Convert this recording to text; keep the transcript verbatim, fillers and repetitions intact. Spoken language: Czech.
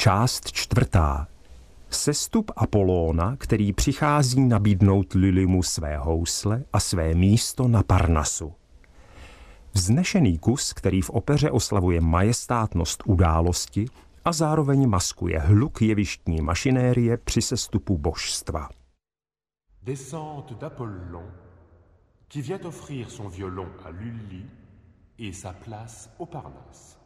Část čtvrtá. Sestup Apolóna, který přichází nabídnout Lilymu své housle a své místo na Parnasu. Vznešený kus, který v opeře oslavuje majestátnost události a zároveň maskuje hluk jevištní mašinérie při sestupu božstva. Descente d'Apollon, qui vient offrir son violon à Lully et sa place au Parnasse.